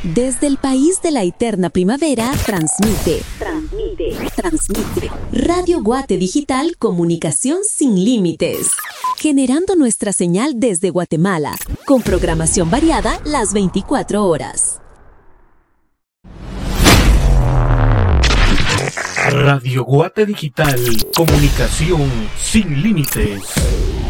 Desde el país de la eterna primavera, transmite. Radio Guate Digital, comunicación sin límites. Generando nuestra señal desde Guatemala, con programación variada las 24 horas. Radio Guate Digital, comunicación sin límites.